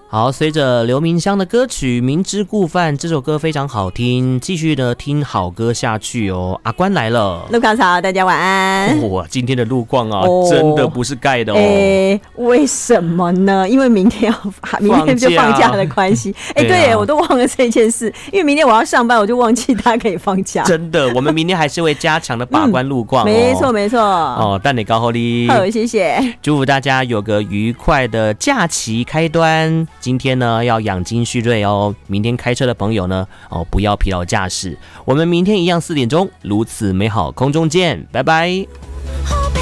好，随着刘明湘的歌曲《明知故犯》，这首歌非常好听，继续的听好歌下去哦。阿关来了， 路卡好，大家晚安。 哇，今天的路况啊，真的不是盖的哦。 为什么呢？因为明天就放假的关系。对，我都忘了这件事，因为明天我要上班，我就忘记大家可以放假。 真的，我们明天还是会加强的把关路况哦。 没错没错。 哦，但你高后哩。 好，谢谢。 祝福大家有个愉快的假期开端。今天呢要养精蓄锐哦，明天开车的朋友呢不要疲劳驾驶。我们明天一样4点钟，如此美好空中见，拜拜。